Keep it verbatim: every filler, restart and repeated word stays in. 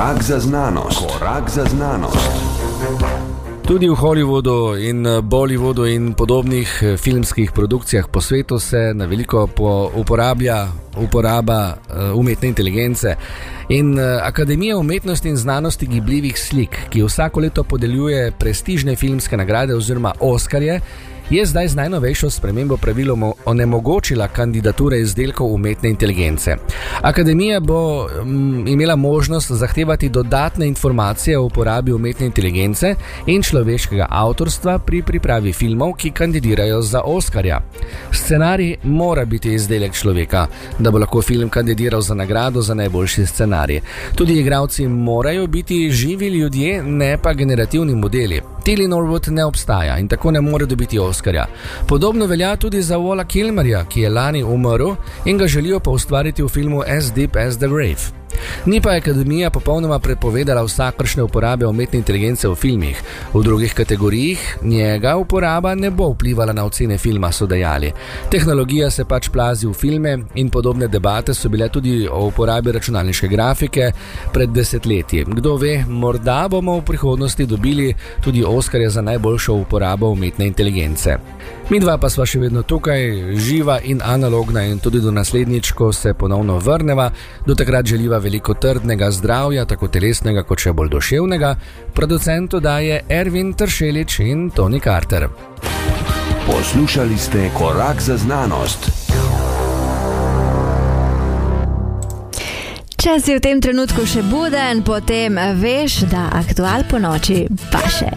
Korak za znanost. Korak za znanost. Tudi v Hollywoodu in Bollywoodu in podobnih filmskih produkcijah po svetu se na veliko po uporablja uporaba umetne inteligence. In Akademija umetnosti in znanosti gibljivih slik, ki vsako leto podeljuje prestižne filmske nagrade oziroma Oskarje, je zdaj z najnovejšo spremembo pravil onemogočila kandidature izdelkov umetne inteligence. Akademija bo m, imela možnost zahtevati dodatne informacije o uporabi umetne inteligence in človeškega avtorstva pri pripravi filmov, ki kandidirajo za Oskarja. Scenarij mora biti izdelek človeka, da bo lahko film kandidiral za nagrado za najboljši scenarij. Tudi igralci morajo biti živi ljudje, ne pa generativni modeli. Tilly Norwood ne obstaja in tako ne more dobiti Oskarja. Podobno velja tudi za Walla Kilmerja, ki je lani umrl in ga želijo pa ustvariti v filmu As Deep as the Grave. Ni pa Akademija popolnoma prepovedala vsakršne uporabe umetne inteligence v filmih. V drugih kategorijah njega uporaba ne bo vplivala na ocene filma, so dejali. Tehnologija se pač plazi v filme in podobne debate so bile tudi o uporabi računalniške grafike pred desetletji. Kdo ve, morda bomo v prihodnosti dobili tudi Oskarja za najboljšo uporabo umetne inteligence. Mi dva pa sva še vedno tukaj, živa in analogna, in tudi do naslednjič, ko se ponovno vrneva. Do takrat želiva veliko trdnega zdravja, tako telesnega kot še bolj duševnega. Producentu daje Ervin Tršelič in Tony Carter. Poslušali ste Korak za znanost. Če si v tem trenutku še buden, potem veš, da Aktual po noči paše.